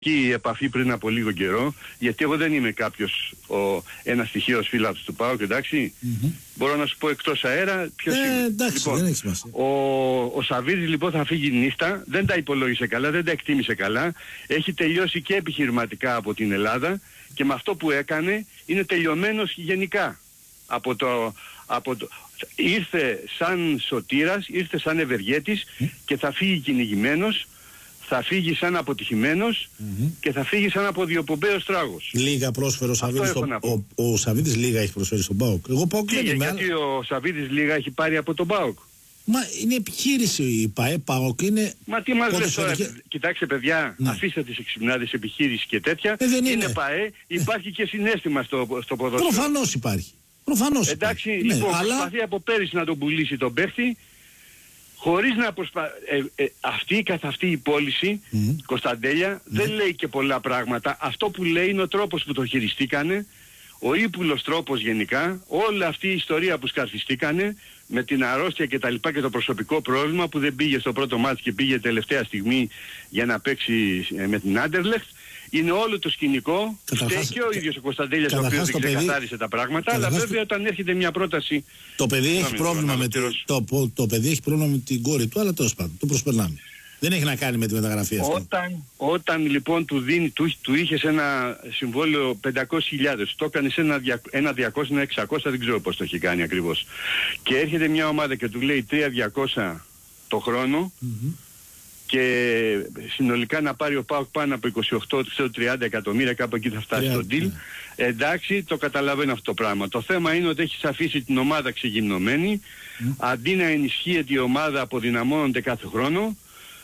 η επαφή πριν από λίγο καιρό, γιατί εγώ δεν είμαι ένας στοιχείος φίλαθλος του ΠΑΟΚ, εντάξει. Μπορώ να σου πω εκτός αέρα ποιος είναι. Εντάξει, λοιπόν, δεν έχει σημασία. Ο Σαββίδης λοιπόν θα φύγει νύχτα, δεν τα υπολόγισε καλά, δεν τα εκτίμησε καλά. Έχει τελειώσει και επιχειρηματικά από την Ελλάδα και με αυτό που έκανε είναι τελειωμένος γενικά. Ήρθε σαν σωτήρας, ήρθε σαν ευεργέτης και θα φύγει κυνηγημένος. Θα φύγει σαν αποτυχημένος και θα φύγει σαν αποδιοπομπαίος τράγος. Λίγα πρόσφερε ο Σαββίδης. Ο Σαββίδης λίγα έχει προσφέρει στον ΠΑΟΚ. Εγώ ΠΑΟΚ δεν είμαι. Γιατί ο Σαββίδης λίγα έχει πάρει από τον ΠΑΟΚ. Μα είναι επιχείρηση η ΠΑΟΚ είναι. Μα τι μας λες τώρα, κοιτάξτε παιδιά, αφήστε τις εξυπνάδες επιχείρησης και τέτοια. Είναι ΠΑΕ, υπάρχει και συναίσθημα στο ποδόσφαιρο. Προφανώς υπάρχει. Εντάξει, λοιπόν, προσπαθεί από πέρυσι να τον πουλήσει τον παίχτη. Χωρίς να αυτή καθ' αυτή η πώληση, Κωνσταντέλια, δεν λέει και πολλά πράγματα. Αυτό που λέει είναι ο τρόπος που το χειριστήκανε, ο ύπουλος τρόπος γενικά, όλη αυτή η ιστορία που σκαρφιστήκανε με την αρρώστια και τα λοιπά και το προσωπικό πρόβλημα που δεν πήγε στο πρώτο μάτς και πήγε τελευταία στιγμή για να παίξει με την Άντερλεχτ. Είναι όλο το σκηνικό, φταίει και ο ίδιος ο Κωνσταντέλιας, ο οποίος δεν ξεκαθάρισε τα πράγματα, αλλά βέβαια όταν έρχεται μια πρόταση... Το παιδί έχει πρόβλημα το παιδί έχει πρόβλημα με την κόρη του, αλλά τέλος πάντων, το προσπερνάμε. Δεν έχει να κάνει με τη μεταγραφή αυτή. Όταν λοιπόν του είχες ένα συμβόλαιο 500.000, το έκανες ένα 200, ένα 600, δεν ξέρω πώς το έχει κάνει ακριβώς. Και έρχεται μια ομάδα και του λέει 3.200 το χρόνο, και συνολικά να πάρει ο ΠΑΟΚ πάνω από 28-30 εκατομμύρια, κάπου εκεί θα φτάσει το deal. Εντάξει, το καταλαβαίνω αυτό το πράγμα. Το θέμα είναι ότι έχεις αφήσει την ομάδα ξεγυμνωμένη, αντί να ενισχύεται η ομάδα αποδυναμώνονται κάθε χρόνο.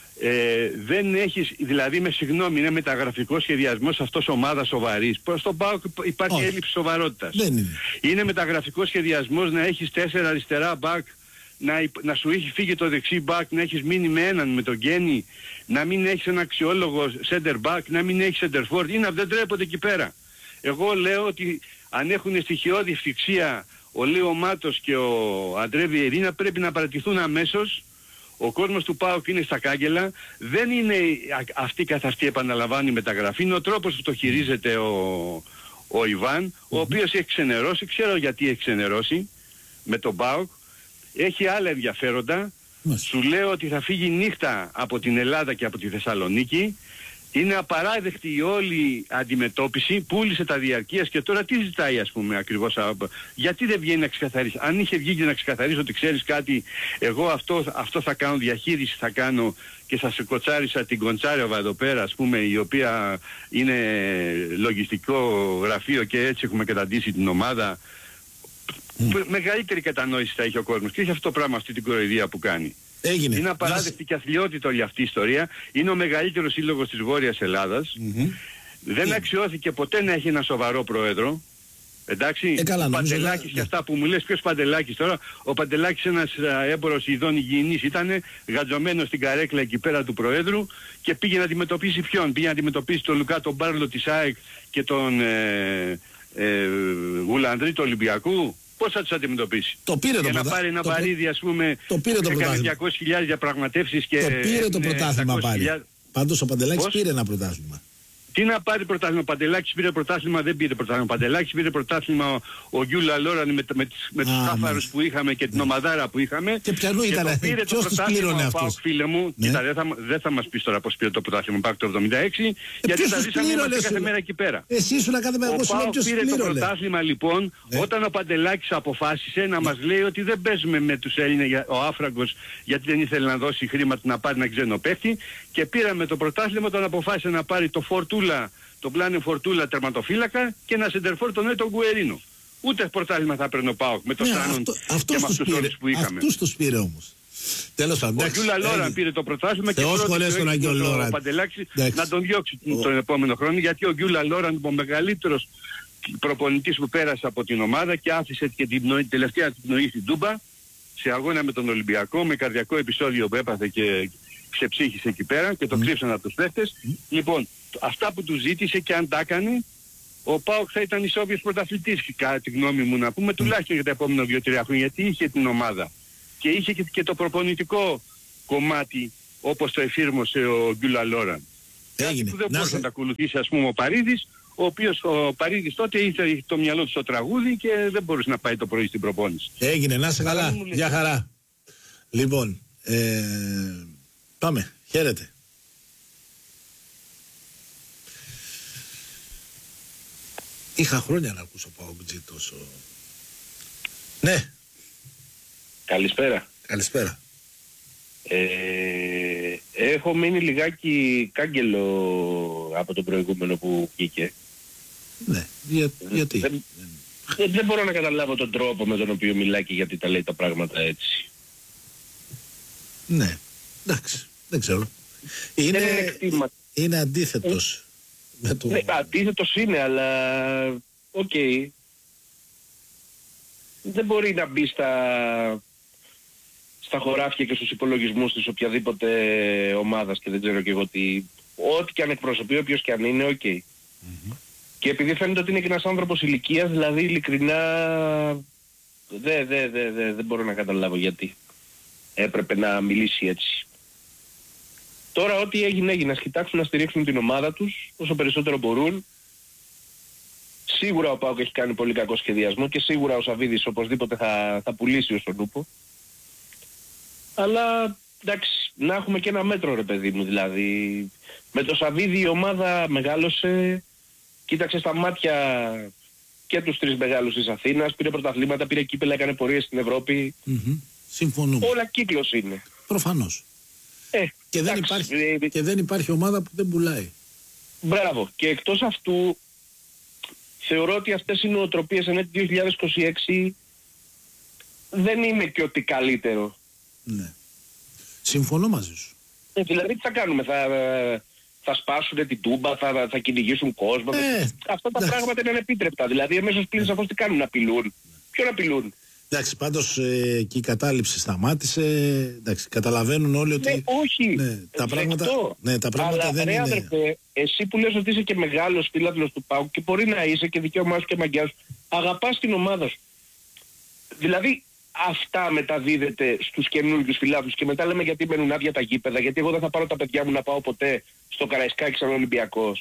Δεν έχεις, δηλαδή με συγγνώμη, είναι μεταγραφικός σχεδιασμός αυτός ομάδα σοβαρής. Στον ΠΑΟΚ υπάρχει έλλειψη σοβαρότητας. Είναι μεταγραφικός σχεδιασμός να έχεις 4 αριστερά μπακ, να σου έχει φύγει το δεξί μπακ, να έχεις μείνει με έναν, με τον Γκένι, να μην έχεις ένα αξιόλογο center back, να μην έχεις center forward, δεν τρέπονται εκεί πέρα. Εγώ λέω ότι αν έχουν στοιχειώδη ευθυξία ο Λίο Μάτος και ο Αντρέ Βιερίνα, πρέπει να παρατηθούν αμέσως. Ο κόσμος του ΠΑΟΚ είναι στα κάγκελα, δεν είναι αυτή καθ' αυτή, επαναλαμβάνει η μεταγραφή, είναι ο τρόπος που το χειρίζεται ο Ιβάν, ο οποίος έχει ξενερώσει, ξέρω γιατί έχει ξενερώσει με τον ΠΑΟΚ. Έχει άλλα ενδιαφέροντα. Σου λέω ότι θα φύγει νύχτα από την Ελλάδα και από τη Θεσσαλονίκη. Είναι απαράδεκτη η όλη αντιμετώπιση. Πούλησε τα διαρκείας και τώρα τι ζητάει, ας πούμε, ακριβώς. Γιατί δεν βγαίνει να ξεκαθαρίσει. Αν είχε βγει και να ξεκαθαρίσει ότι ξέρεις κάτι, εγώ αυτό θα κάνω, διαχείριση θα κάνω και θα σε κοτσάρισα την Κοντσάρεβα εδώ πέρα, ας πούμε, η οποία είναι λογιστικό γραφείο και έτσι έχουμε καταντήσει την ομάδα. Μεγαλύτερη κατανόηση θα έχει ο κόσμος και έχει αυτό το πράγμα, αυτή την κοροϊδία που κάνει. Είναι απαράδεκτη και αθλιότητα όλη αυτή η ιστορία. Είναι ο μεγαλύτερος σύλλογος της Βόρειας Ελλάδας. Δεν αξιώθηκε ποτέ να έχει ένα σοβαρό πρόεδρο. Εντάξει, ο Παντελάκης και αυτά που μου λες, ποιος Παντελάκης τώρα? Ο Παντελάκης ένας έμπορος ειδών υγιεινής ήτανε, γατζωμένος στην καρέκλα εκεί πέρα του Προέδρου και πήγε να αντιμετωπίσει ποιον? Πήγε να αντιμετωπίσει τον Λουκά τον Μπάρλο της ΑΕΚ και τον Γουλανδρή του Ολυμπιακού. Πώς θα τους αντιμετωπίσει? Το πήρε για να πάρει ένα βαρύδι, ας πούμε, έκανε 200.000 διαπραγματεύσεις και... Το πήρε το πρωτάθλημα πάλι. Πάντως ο Παντελάκης πήρε ένα πρωτάθλημα. Τι να πάρει πρωτάθλημα? Ο Παντελάκης πήρε πρωτάθλημα, δεν πήρε πρωτάθλημα. Ο Παντελάκης πήρε πρωτάθλημα, ο Γκιούλα Λόραν με τους χάφαρους που είχαμε και την ομαδάρα που είχαμε. Και ποιανού ήταν, ποιος τους πλήρωνε αυτούς? Φίλε μου, κοίτα, δεν θα μας πεις τώρα πώς πήρε το πρωτάθλημα ΠΑΟΚ το 76, γιατί θα ζήσαμε κάθε μέρα εκεί πέρα. Εσύ σου να κάθε μέρα, εγώ σου λέω ποιος πήρε το πρωτάθλημα λοιπόν, όταν ο Παντελάκης αποφάσισε να μας λέει ότι δεν παίζουμε με τους Έλληνες, ο Άφραγκος, γιατί δεν ήθελε να δώσει χρήματα να πάρει ένα ξένο παίχτη, και πήραμε το πρωτάθλημα όταν αποφάσισε να πάρει το Φορτούλα, τον Πλάνιο Φορτούλα τερματοφύλακα και ένα σεντερφόρ τον Έτο Γκουερίνο. Ούτε πρωτάθλημα θα έπαιρνε ο ΠΑΟΚ με το Σάνον και με αυτούς τους όρους που είχαμε. Αυτούς τους πήρε όμως. Τέλος πάντων. Ο Γκιούλα Λόραν πήρε το πρωτάθλημα και πρώτος ο Παντελάκης να τον διώξει τον επόμενο χρόνο, γιατί ο Γκιούλα Λόραν, ο μεγαλύτερος προπονητής που πέρασε από την ομάδα και άφησε και την τελευταία την πνοή στην Τούμπα σε αγώνα με τον Ολυμπιακό, με καρδιακό επεισόδιο που έπαθε και ξεψύχησε εκεί πέρα και το κρύψαν από τους παίχτες. Λοιπόν, αυτά που του ζήτησε και αν τα έκανε, ο ΠΑΟΚ θα ήταν ισόβιος πρωταθλητής, κατά τη γνώμη μου να πούμε, τουλάχιστον για τα επόμενα 2-3 χρόνια, γιατί είχε την ομάδα και είχε και το προπονητικό κομμάτι όπως το εφήρμοσε ο Γκιούλα Λόραν. Κάτι που δεν μπορούσε να τα ακολουθήσει, ας πούμε, ο Παρίδης, ο οποίος ο Παρίδης τότε είχε το μυαλό του στο τραγούδι και δεν μπορούσε να πάει το πρωί στην προπόνηση. Έγινε, να είσαι καλά. Γεια χαρά. Λοιπόν, πάμε. Χαίρετε. Είχα χρόνια να ακούσω Παοκτζή τόσο. Ναι. Καλησπέρα. Καλησπέρα. Έχω μείνει λιγάκι κάγκελο από το προηγούμενο που βγήκε. Ναι, γιατί. Δεν μπορώ να καταλάβω τον τρόπο με τον οποίο μιλάει και γιατί τα λέει τα πράγματα έτσι. Ναι, εντάξει, δεν ξέρω. Είναι αντίθετος. Ναι, αντίθετος είναι, αλλά οκ. Δεν μπορεί να μπει στα χωράφια και στους υπολογισμούς της οποιαδήποτε ομάδας και δεν ξέρω και εγώ τι. Ό,τι και αν εκπροσωπεί, όποιος και αν είναι, οκ. Και επειδή φαίνεται ότι είναι και ένας άνθρωπος ηλικίας, δηλαδή ειλικρινά δεν μπορώ να καταλάβω γιατί έπρεπε να μιλήσει έτσι. Τώρα ό,τι έγινε, ας κοιτάξουν να στηρίξουν την ομάδα τους όσο περισσότερο μπορούν. Σίγουρα ο ΠΑΟΚ έχει κάνει πολύ κακό σχεδιασμό και σίγουρα ο Σαββίδης οπωσδήποτε θα πουλήσει ως τον Νούπο. Αλλά εντάξει, να έχουμε και ένα μέτρο ρε παιδί μου, δηλαδή με το Σαββίδη η ομάδα μεγάλωσε, κοίταξε στα μάτια και τους τρεις μεγάλους της Αθήνας, πήρε πρωταθλήματα, πήρε κύπελα, έκανε πορείες στην Ευρώπη. Συμφωνούμε. Όλα κύκλος είναι. Προφανώς. Και δεν υπάρχει ομάδα που δεν πουλάει. Μπράβο. Και εκτός αυτού θεωρώ ότι αυτές οι νοοτροπίες εν έτη 2026 δεν είναι και ότι καλύτερο. Ναι. Συμφωνώ μαζί σου. Δηλαδή τι θα κάνουμε, θα σπάσουν την τούμπα, θα κυνηγήσουν κόσμο. Αυτά τα πράγματα είναι ανεπίτρεπτα. Δηλαδή εμέσως πλήν σαφώς τι κάνουν, να απειλούν. Ποιον απειλούν. Εντάξει, πάντως και η κατάληψη σταμάτησε. Εντάξει, καταλαβαίνουν όλοι ότι. Ναι, όχι. Ναι, τα πράγματα αλλά, δεν είναι. Αδερφέ, εσύ που λες ότι είσαι και μεγάλος φίλαθλος του ΠΑΟΚ και μπορεί να είσαι και δικαίωμά σου και μαγκιά σου, αγαπάς την ομάδα σου. Δηλαδή αυτά μεταδίδεται στους καινούργιους φιλάθλους και μετά λέμε γιατί μένουν άδεια τα γήπεδα, γιατί εγώ δεν θα πάρω τα παιδιά μου να πάω ποτέ στο Καραϊσκάκι σαν Ολυμπιακός.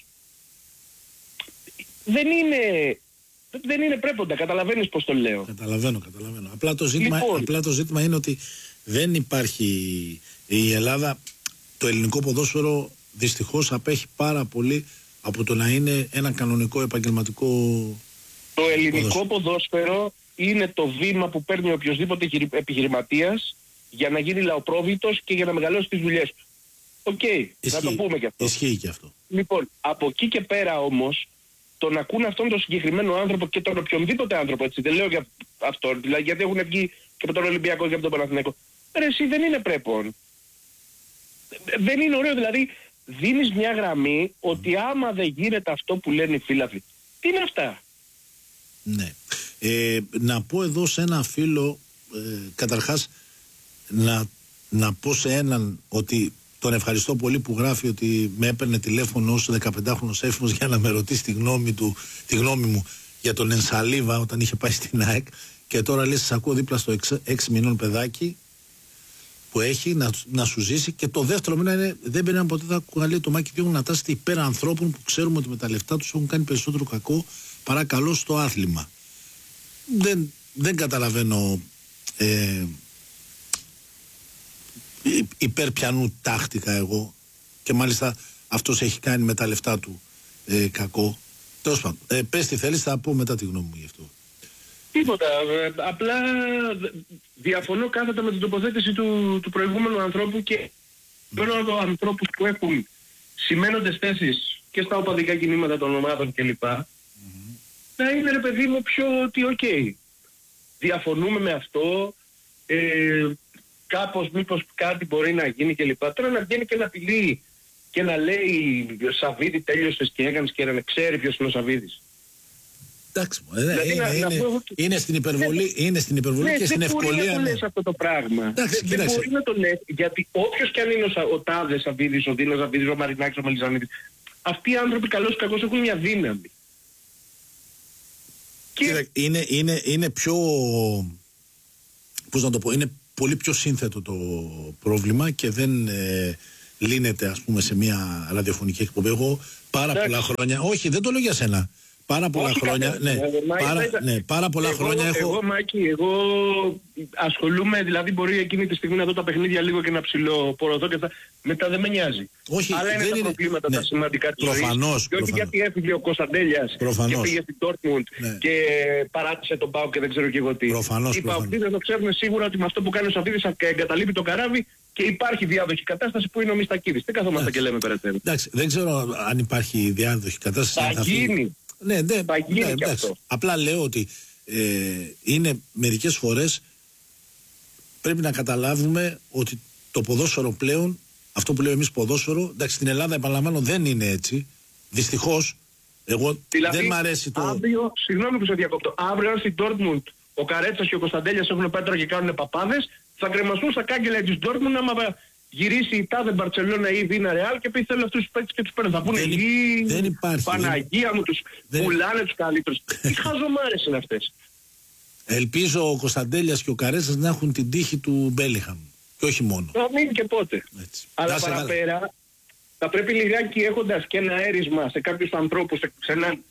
Δεν είναι πρέποντα, καταλαβαίνεις πως το λέω. Καταλαβαίνω. Απλά το ζήτημα είναι ότι δεν υπάρχει η Ελλάδα, το ελληνικό ποδόσφαιρο δυστυχώς απέχει πάρα πολύ από το να είναι ένα κανονικό επαγγελματικό Το ελληνικό ποδόσφαιρο είναι το βήμα που παίρνει οποιοσδήποτε επιχειρηματίας για να γίνει λαοπρόβητος και για να μεγαλώσει τις δουλειές του. Οκ, να το πούμε και αυτό. Ισχύει και αυτό. Λοιπόν, από εκεί και πέρα όμως, τον ακούν αυτόν τον συγκεκριμένο άνθρωπο και τον οποιονδήποτε άνθρωπο, έτσι, δεν λέω για αυτόν, δηλαδή γιατί έχουν βγει και από τον Ολυμπιακό και από τον Παναθηναϊκό. Ρε εσύ δεν είναι πρέπον. Δεν είναι ωραίο, δηλαδή δίνεις μια γραμμή ότι άμα δεν γίνεται αυτό που λένε οι φίλαθλοι. Τι είναι αυτά. Ναι. Να πω εδώ σε ένα φίλο, καταρχάς να πω σε έναν ότι τον ευχαριστώ πολύ που γράφει ότι με έπαιρνε τηλέφωνο ως 15χρονος έφηβος για να με ρωτήσει τη γνώμη μου για τον Ενσαλίβα όταν είχε πάει στην ΑΕΚ και τώρα λες, σας ακούω δίπλα στο 6 μηνών παιδάκι που έχει να σου ζήσει. Και το δεύτερο μήνα είναι, δεν περνάμε ποτέ θα ακούγα το Μάκη Διόγου να τάσετε υπέρ ανθρώπων που ξέρουμε ότι με τα λεφτά τους έχουν κάνει περισσότερο κακό παρά καλό στο άθλημα. Δεν καταλαβαίνω υπέρ πιανού τάχτηκα εγώ και μάλιστα αυτός έχει κάνει με τα λεφτά του κακό. Τέλος πάντων, πες τι θέλεις, θα πω μετά τη γνώμη μου γι' αυτό. Τίποτα, απλά διαφωνώ κάθετα με την τοποθέτηση του προηγούμενου ανθρώπου και των ανθρώπους που έχουν σημαίνοντες θέσεις και στα οπαδικά κινήματα των ομάδων κλπ. Να είναι ρε παιδί μου πιο ότι διαφωνούμε με αυτό, κάπως μήπως κάτι μπορεί να γίνει κλπ. Τώρα να βγαίνει και να απειλεί και να λέει Σαββίδη τέλειωσες και έκανες και να ξέρει ποιος είναι ο Σαββίδης. Εντάξει, είναι στην υπερβολή, και στην ευκολία. Δεν μπορεί να το λες αυτό το πράγμα. Δεν μπορεί να το λες, γιατί όποιος και αν είναι ο Τάδε Σαββίδης, ο Δίνος Σαββίδης, ο Μαρινάκης, ο Μελισανίδης, αυτοί οι άνθρωποι καλώς ή κακώς έχουν μια δύναμη. Και... Είναι πιο, πώς να το πω, είναι πολύ πιο σύνθετο το πρόβλημα και λύνεται, ας πούμε, σε μια ραδιοφωνική εκπομπή. Εγώ πάρα πολλά χρόνια, όχι, δεν το λέω για σένα. Πάρα πολλά χρόνια, πάρα πολλά χρόνια έχω... Εγώ, Μάκη, εγώ ασχολούμαι, δηλαδή μπορεί εκείνη τη στιγμή να δω τα παιχνίδια λίγο και να ψιλοπορωθώ και μετά δεν με νοιάζει. Όχι, αλλά είναι τα προβλήματα τα σημαντικά της ζωής. Προφανώς. Και όχι γιατί έφυγε ο Κωνσταντέλιας και πήγε στην Dortmund και παράτησε τον ΠΑΟΚ και δεν ξέρω και εγώ τι. Προφανώς. Οι ΠΑΟΚτίδες το ξέρουν σίγουρα ότι με αυτό που κάνει ο Σαββίδης εγκαταλείπει το καράβι και υπάρχει διάδοχη κατάσταση που είναι ο Μιστακίδης. Τι καθόμαστε και λέμε περαιτέρω. Εντάξει, δεν ξέρω αν υπάρχει διάδοχη κατάσταση. Θα γίνει. Ναι, αυτό. Απλά λέω ότι είναι μερικές φορές πρέπει να καταλάβουμε ότι το ποδόσφαιρο πλέον, αυτό που λέμε εμείς ποδόσφαιρο, εντάξει, στην Ελλάδα επαναλαμβάνω δεν είναι έτσι. Δυστυχώς, εγώ δηλαδή, δεν μ' αρέσει το... Αύριο, συγγνώμη που σε διακόπτω, αύριο στην Dortmund ο Καρέτσας και ο Κωνσταντέλιας έχουν πέτρα και κάνουν παπάδες, θα κρεμαστούν στα κάγκελα της Dortmund άμα γυρίσει η τάδε Μπαρτσελώνα ή Βίνα Ρεάλ και πει θέλω αυτούς τους παίκτες και τους παίρνουν. Θα πούνε δεν υπάρχει. Παναγία μου, τους πουλάνε τους καλύτερους. Τι χαζομάρες είναι αυτές. Ελπίζω ο Κωνσταντέλιας και ο Καρέτσας να έχουν την τύχη του Μπέλιχαμ. Και όχι μόνο. Θα μείνει και πότε. Έτσι. Αλλά παραπέρα θα πρέπει λιγάκι έχοντας και ένα έρισμα σε κάποιους ανθρώπους, σε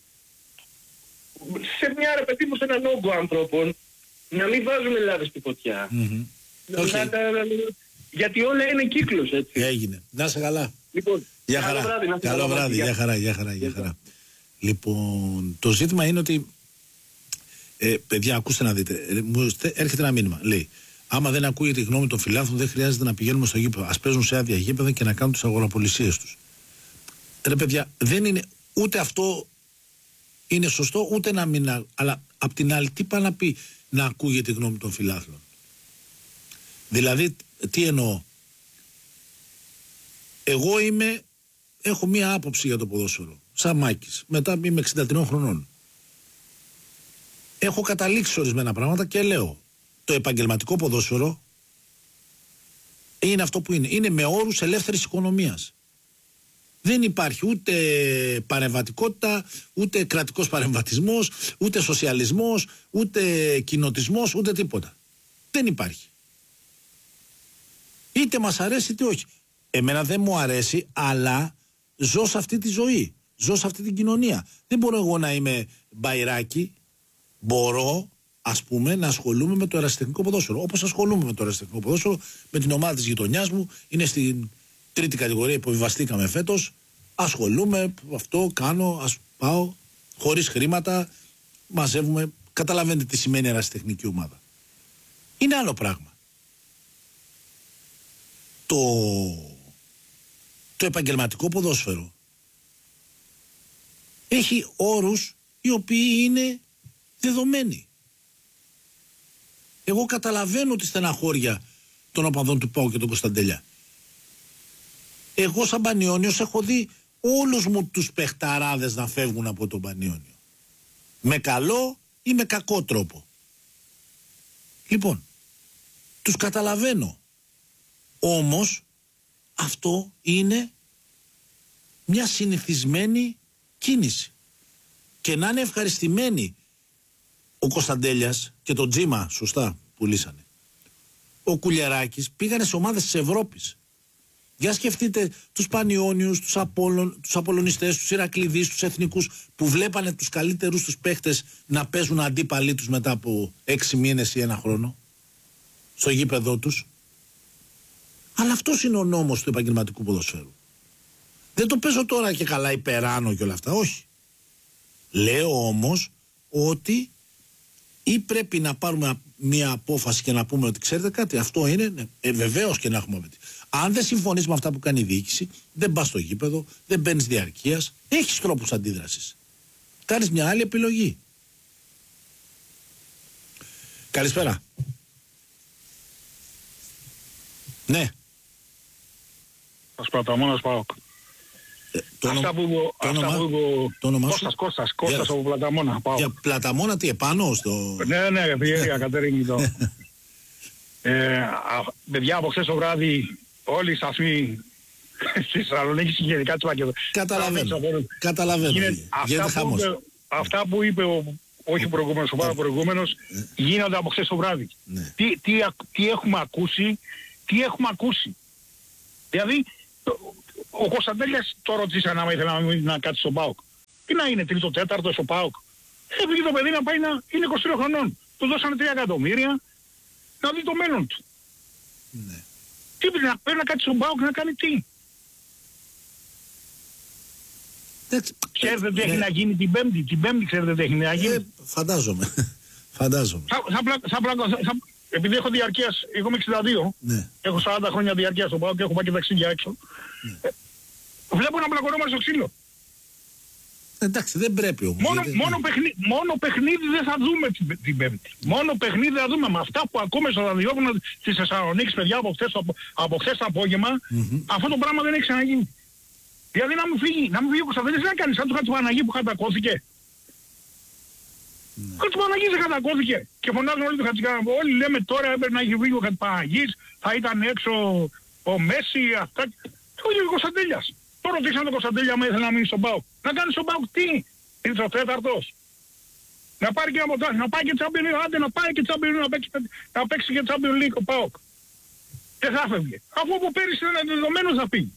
μια ρε παιδί μου, σε έναν όγκο ανθρώπων, να μην βάζουν λάδι στη φωτιά. Γιατί όλα είναι κύκλος, έτσι. Έγινε. Να είσαι καλά. Λοιπόν, για χαρά. Καλό βράδυ. Για χαρά. Λοιπόν, το ζήτημα είναι ότι παιδιά, ακούστε να δείτε. Μου έρχεται ένα μήνυμα. Λέει, άμα δεν ακούγεται η γνώμη των φιλάθλων, δεν χρειάζεται να πηγαίνουμε στο γήπεδο. Ας παίζουν σε άδεια γήπεδα και να κάνουν τις αγοραπολισίες τους. Ρε παιδιά, δεν είναι ούτε αυτό είναι σωστό, ούτε να μην. Αλλά απ' την άλλη, τι πάει να πει να ακούγεται η γνώμη των φιλάθλων. Δηλαδή, τι εννοώ. Εγώ έχω μία άποψη για το ποδόσφαιρο. Σαν Μάκης. Μετά είμαι 63 χρονών. Έχω καταλήξει ορισμένα πράγματα και λέω. Το επαγγελματικό ποδόσφαιρο είναι αυτό που είναι. Είναι με όρους ελεύθερης οικονομίας. Δεν υπάρχει ούτε παρεμβατικότητα, ούτε κρατικός παρεμβατισμός, ούτε σοσιαλισμός, ούτε κοινοτισμός, ούτε τίποτα. Δεν υπάρχει. Είτε μας αρέσει είτε όχι. Εμένα δεν μου αρέσει, αλλά ζω σε αυτή τη ζωή. Ζω σε αυτή την κοινωνία. Δεν μπορώ εγώ να είμαι μπαϊράκι. Μπορώ, ας πούμε, να ασχολούμαι με το ερασιτεχνικό ποδόσφαιρο. Όπως ασχολούμαι με το ερασιτεχνικό ποδόσφαιρο, με την ομάδα της γειτονιάς μου. Είναι στην τρίτη κατηγορία που υποβιβαστήκαμε φέτος. Ασχολούμαι, αυτό κάνω, πάω, χωρίς χρήματα, μαζεύουμε. Καταλαβαίνετε τι σημαίνει ερασιτεχνική ομάδα. Είναι άλλο πράγμα. Το επαγγελματικό ποδόσφαιρο έχει όρους οι οποίοι είναι δεδομένοι. Εγώ καταλαβαίνω τη στεναχώρια των οπαδών του ΠΑΟΚ και του Κωνσταντέλια. Εγώ σαν Πανιώνιος έχω δει όλους μου τους παιχταράδες να φεύγουν από τον Πανιώνιο. Με καλό ή με κακό τρόπο. Λοιπόν, τους καταλαβαίνω. Όμως αυτό είναι μια συνηθισμένη κίνηση. Και να είναι ευχαριστημένοι ο Κωνσταντέλιας και τον Τζίμα, σωστά, που λύσανε. Ο Κουλιεράκης πήγανε σε ομάδες της Ευρώπης. Για σκεφτείτε τους Πανιώνιους, τους Απολωνιστές, τους Ηρακλειδείς, τους Εθνικούς που βλέπανε τους καλύτερους τους παίχτες να παίζουν αντίπαλοι τους μετά από 6 μήνες ή 1 χρόνο στο γήπεδό τους. Αλλά αυτός είναι ο νόμος του επαγγελματικού ποδοσφαίρου. Δεν το παίζω τώρα και καλά υπεράνω και όλα αυτά, όχι. Λέω όμως ότι ή πρέπει να πάρουμε μια απόφαση και να πούμε ότι ξέρετε κάτι, αυτό είναι, βεβαίως και να έχουμε απαιτήσει. Αν δεν συμφωνείς με αυτά που κάνει η διοίκηση, δεν πας στο γήπεδο, δεν μπαίνεις διαρκείας, έχεις τρόπους αντίδρασης. Κάνεις μια άλλη επιλογή. Καλησπέρα. Ναι. Πλαταμόνας ΠΑΟΚ. Αυτά που Κώστας από Πλαταμόνα ΠΑΟΚ. Για Πλαταμόνα τι επάνω στο... Ναι, πήγε Κατέρινη το. Παιδιά, από χθες το βράδυ όλοι οι σταθμοί στη Θεσσαλονίκη και γενικά της Μακεδονίας. Καταλαβαίνω. Αυτά που είπε όχι ο προηγούμενος, ο παραπροηγούμενος, γίνονται από χθες το βράδυ. Τι έχουμε ακούσει. Δηλαδή, Ο Κωνσταντέλιας το ρωτήσαν άμα ήθελε να κάτσει στον ΠΑΟΚ. Τι να είναι, τρίτο, τέταρτο στο ΠΑΟΚ. Έπρεπε το παιδί να πάει να είναι 23 χρονών. Του δώσανε 3 εκατομμύρια να δει το μέλλον του. Ναι. Τι πρέπει να κάτσει στον ΠΑΟΚ να κάνει τι. Ξέρετε τι έχει να γίνει την Πέμπτη. Την Πέμπτη ξέρετε τι έχει να γίνει. Φαντάζομαι. Επειδή έχω διαρκείας, εγώ είμαι 62, ναι. Έχω 40 χρόνια διαρκείας στο ΠΑΟΚ και έχω πάει και ταξίδια έξω. Ναι. Βλέπω να πλακωνόμαστε στο ξύλο. Εντάξει, δεν πρέπει όμως. Μόνο παιχνίδι δεν θα δούμε την Πέμπτη. Μόνο παιχνίδι θα δούμε. Με αυτά που ακούμε στο ραδιόφωνο της Θεσσαλονίκης, παιδιά, από χθες το απόγευμα, αυτό το πράγμα δεν έχει ξαναγίνει. Δηλαδή να μου φύγει ο Κωνσταντέλιας, να κάνει σαν του Χατζηπαναγή που κατακώθηκε. Ο Χατζηπαναγής δεν κατακώθηκε. Και φωνάζουν όλοι του Χατζηπαναγή. Όλοι λέμε τώρα έπρεπε να έχει βγει ο Χατζηπαναγής, θα ήταν έξω ο Μέση, αυτά. Ο Κωνσταντέλιας. Τώρα ρωτήσαν τον Κωνσταντέλια άμα ήθελε να μείνει στον ΠΑΟΚ. Να κάνει στον ΠΑΟΚ τι, είναι ο τέταρτος. Να πάρει και να πάει και Champions League, άντε να πάει και Champions League, να παίξει και Champions League ο ΠΑΟΚ. Και θα έφευγε. Αφού από πέρυσι ήταν δεδομένο θα πει.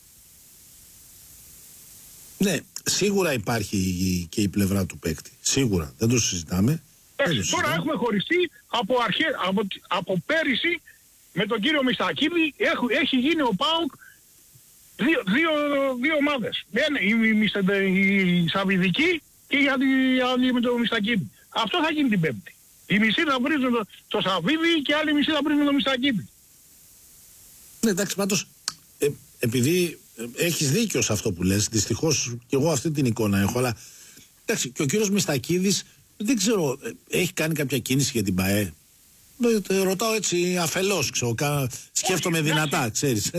Ναι, σίγουρα υπάρχει και η πλευρά του παίκτη. Σίγουρα, δεν το συζητάμε. Τώρα έχουμε χωριστεί από πέρυσι με τον κύριο Μιστακίδη, έχει γίνει ο ΠΑΟΚ δύο ομάδες. Η Σαββιδική και η άλλη με τον Μιστακίδη. Αυτό θα γίνει την Πέμπτη. Οι μισοί θα βρίζουν το Σαββίδη και άλλοι μισοί θα βρίζουν το Μιστακίδη. Ναι, εντάξει, πάντως, επειδή έχεις δίκιο σε αυτό που λες, δυστυχώς και εγώ αυτή την εικόνα έχω, αλλά εντάξει, και ο κύριος Μιστακίδης, δεν ξέρω, έχει κάνει κάποια κίνηση για την ΠΑΕ. Ρωτάω έτσι αφελώς, ξέρω, σκέφτομαι δυνατά, ξέρεις.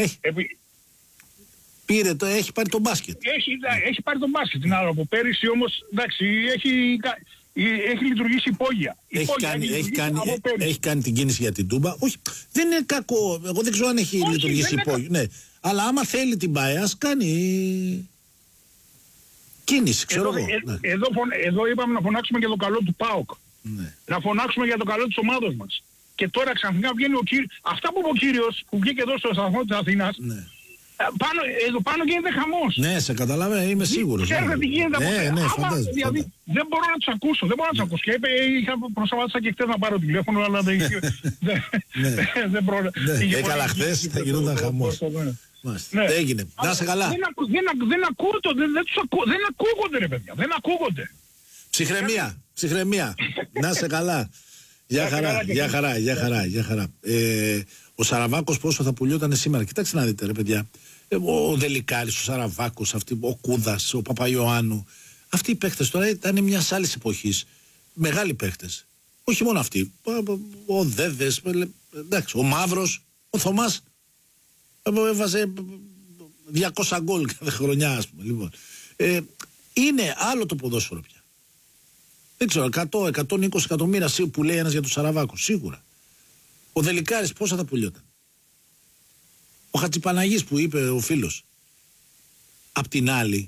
Έχει πάρει τον μπάσκετ. Έχει πάρει τον μπάσκετ. Την άλλο από πέρυσι όμως, εντάξει, έχει λειτουργήσει υπόγεια. Έχει κάνει την κίνηση για την Τούμπα. Όχι, δεν είναι κακό. Εγώ δεν ξέρω αν έχει λειτουργήσει υπόγεια. Ναι. Αλλά άμα θέλει την ΠΑΕ, ας κάνει κίνηση, ξέρω εγώ. Εδώ είπαμε να φωνάξουμε για το καλό του ΠΑΟΚ. Ναι. Να φωνάξουμε για το καλό της ομάδας μας. Και τώρα ξαφνικά βγαίνει ο κύριος. Αυτά που είπε ο κύριος που βγήκε εδώ στο σταθμό της Αθήνας. Ναι. Εδώ πάνω γίνεται χαμός. Ναι, σε καταλαβαίνω, είμαι σίγουρος. Ξέρετε τι γίνεται από εδώ. Ναι, φαντάζομαι. Δηλαδή, δεν μπορώ να τους ακούσω. Και προσπάθησα και χτες να πάρω τηλέφωνο, αλλά δεν πρόλαβα. Καλά, χθες θα γινόταν χαμός. Έγινε. Να σε καλά. Δεν ακούγονται ρε παιδιά. Δεν ακούγονται. Ψυχραιμία. Να σε καλά. Γεια χαρά. Ο Σαραβάκος πόσο θα πουλιόταν σήμερα. Κοιτάξτε να δείτε ρε παιδιά. Ο Δελικάρης, ο Σαραβάκος, ο Κούδας, ο Παπαϊωάννου. Αυτοί οι παίχτες τώρα ήταν μιας άλλης εποχής. Μεγάλοι παίχτες. Όχι μόνο αυτοί. Ο Δέδες, εντάξει, ο Μαύρος, ο Θωμάς. Έβαζε 200 γκολ κάθε χρονιά, ας πούμε. Λοιπόν. Είναι άλλο το ποδόσφαιρο πια. Δεν ξέρω, 100-120 εκατομμύρια που λέει ένας για τον Σαραβάκο. Σίγουρα. Ο Δελικάρης πόσα θα πουλιόταν. Ο Χατζηπαναγής που είπε ο φίλος. Απ' την άλλη,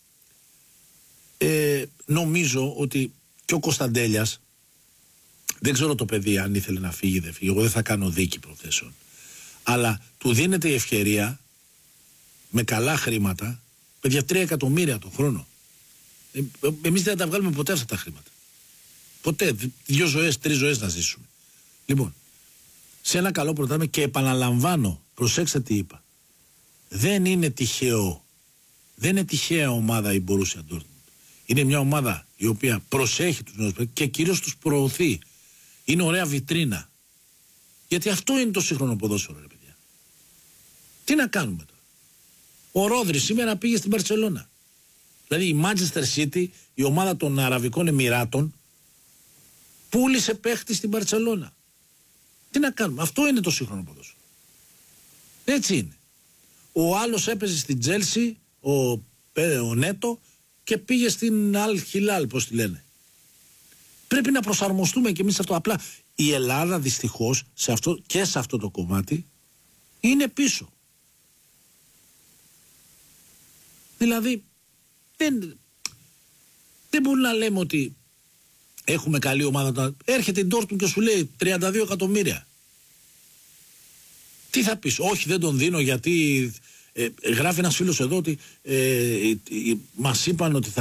νομίζω ότι και ο Κωνσταντέλιας, δεν ξέρω το παιδί αν ήθελε να φύγει δεν φύγει. Εγώ δεν θα κάνω δίκη προθέσεων. Αλλά του δίνεται η ευκαιρία με καλά χρήματα, παιδιά 3 εκατομμύρια το χρόνο. Εμείς δεν θα τα βγάλουμε ποτέ αυτά τα χρήματα. Ποτέ. 2 ζωές, 3 ζωές να ζήσουμε. Λοιπόν, σε ένα καλό πρωτάθλημα και επαναλαμβάνω, προσέξτε τι είπα. Δεν είναι τυχαίο. Δεν είναι τυχαία ομάδα η Borussia Dortmund. Είναι μια ομάδα η οποία προσέχει τους νέους και κυρίως τους προωθεί. Είναι ωραία βιτρίνα. Γιατί αυτό είναι το σύγχρονο ποδόσφαιρο, ρε παιδιά. Τι να κάνουμε τώρα. Ο Ρόδρης σήμερα πήγε στην Μπαρσελόνα. Δηλαδή η Manchester City, η ομάδα των Αραβικών Εμιράτων, πούλησε παίχτη στην Μπαρσελόνα. Τι να κάνουμε. Αυτό είναι το σύγχρονο ποδόσφαιρο. Έτσι είναι. Ο άλλος έπαιζε στην Τζέλσι, ο Νέτο, και πήγε στην Αλ Χιλάλ, πώς τη λένε. Πρέπει να προσαρμοστούμε και εμείς σε αυτό. Απλά η Ελλάδα δυστυχώς και σε αυτό το κομμάτι είναι πίσω. Δηλαδή δεν μπορούμε να λέμε ότι έχουμε καλή ομάδα. Έρχεται η Ντόρτμουντ και σου λέει 32 εκατομμύρια. Τι θα πεις? Όχι, δεν τον δίνω γιατί Γράφει ένας φίλος εδώ ότι μας είπαν ότι θα